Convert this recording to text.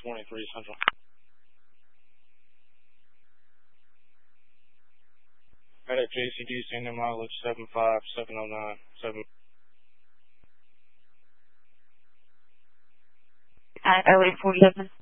23 Central. FedEx JCD, standing mileage 75709. 7. At 0847.